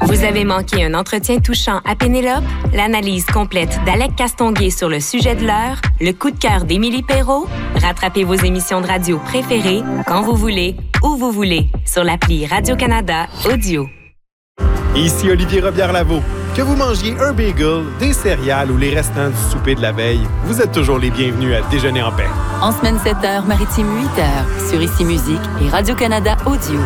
Vous avez manqué un entretien touchant à Pénélope? L'analyse complète d'Alec Castonguay sur le sujet de l'heure? Le coup de cœur d'Émilie Perrault? Rattrapez vos émissions de radio préférées quand vous voulez, où vous voulez, sur l'appli Radio-Canada Audio. Ici Olivier Robillard-Lavaux. Que vous mangiez un bagel, des céréales ou les restants du souper de la veille, vous êtes toujours les bienvenus à Déjeuner en paix. En semaine 7h, maritime 8h, sur Ici Musique et Radio-Canada Audio.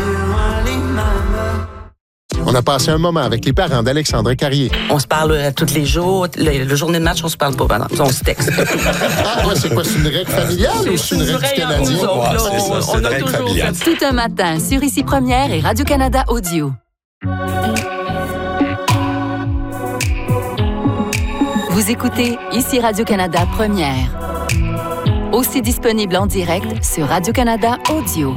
On a passé un moment avec les parents d'Alexandre Carrier. On se parle tous les jours. Le journée de match, on se parle pas, pendant. On se texte. Ah, ouais, c'est quoi? C'est une règle familiale ou c'est une règle du Canadien? On a toujours fait. Tout un matin, sur Ici Première et Radio-Canada Audio. Vous écoutez Ici Radio-Canada Première. Aussi disponible en direct sur Radio-Canada Audio.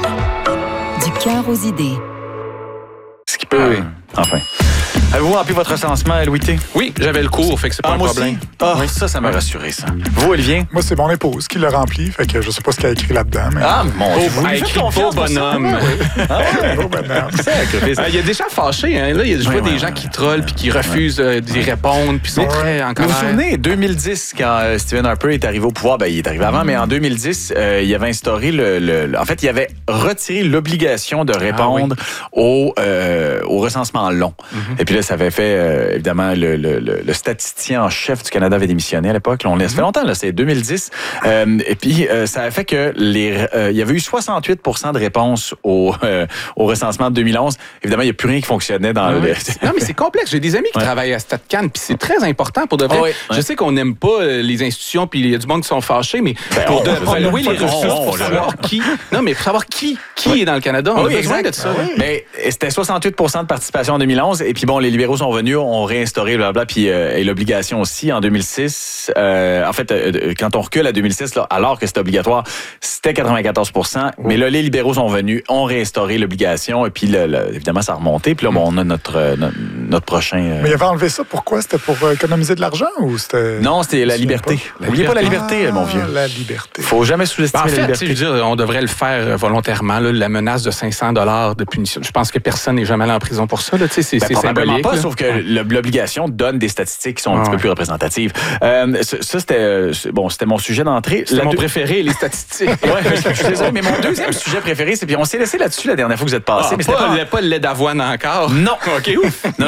Du cœur aux idées. Ce qui peut... Oui. Enfin. Avez-vous rempli votre recensement, Louis T? Oui, j'avais le cours, fait que c'est pas un moi problème. Aussi? Ah, oui. Ça m'a rassuré, ça. Vous, Olivier? Moi, c'est mon épouse qui l'a rempli, fait que je sais pas ce qu'elle a écrit là-dedans. Mais... Ah, mon Dieu, vous lui faites confiance, beau bonhomme. Ah ouais, beau bonhomme. Il y a des gens fâchés, hein. Là, je vois des gens qui trollent puis qui refusent d'y répondre, puis sont très en colère. Vous vous souvenez, 2010, quand Stephen Harper est arrivé au pouvoir, ben, il est arrivé avant, mais en 2010, il avait instauré en fait, il avait retiré l'obligation de répondre au recensement long. Et puis là, ça avait fait, évidemment, le statisticien en chef du Canada avait démissionné à l'époque. Là, ça fait longtemps, là, c'est 2010. Et puis, ça a fait que il y avait eu 68% de réponses au recensement de 2011. Évidemment, il n'y a plus rien qui fonctionnait dans le... Non, mais c'est complexe. J'ai des amis qui travaillent à StatCan, puis c'est très important pour de vrai. Je sais qu'on n'aime pas les institutions, puis il y a du monde qui sont fâchés, mais pour louer les ressources, pour savoir qui... Non, mais pour savoir qui est dans le Canada, on a besoin de ça. Mais c'était 68% de participation en 2011, et puis bon, les libéraux sont venus, ont réinstauré blablabla, puis et l'obligation aussi en 2006. En fait, quand on recule à 2006, là, alors que c'était obligatoire, c'était 94%. Mais là, les libéraux sont venus, ont réinstauré l'obligation, et puis évidemment, ça a remonté. Puis là, bon, on a notre prochain... Mais il avait enlevé ça, pourquoi? C'était pour économiser de l'argent ou c'était... Non, c'était la liberté. N'oubliez pas la liberté, mon vieux. La liberté. Faut jamais sous-estimer la liberté. Je veux dire, on devrait le faire volontairement, là, la menace de $500 de punition. Je pense que personne n'est jamais allé en prison pour ça. Là, c'est symbolique. Pas, sauf que l'obligation donne des statistiques qui sont un petit peu plus représentatives. Ça, c'était mon sujet d'entrée. C'était mon préféré, les statistiques. Je suis désolé, mais mon deuxième sujet préféré, c'est puis on s'est laissé là-dessus la dernière fois que vous êtes passé. Mais c'était pas le lait d'avoine encore. Non. OK, ouf.